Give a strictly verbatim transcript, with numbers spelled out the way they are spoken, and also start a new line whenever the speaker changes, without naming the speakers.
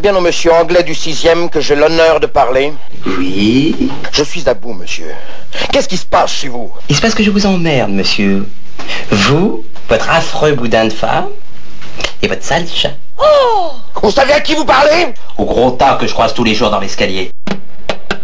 bien au monsieur anglais du sixième que j'ai l'honneur de parler?
Oui.
Je suis à bout, monsieur. Qu'est-ce qui se passe chez vous?
Il se passe que je vous emmerde, monsieur. Vous, votre affreux boudin de femme, et votre sale chat.
Oh! Vous savez à qui vous parlez?
Au gros tas que je croise tous les jours dans l'escalier.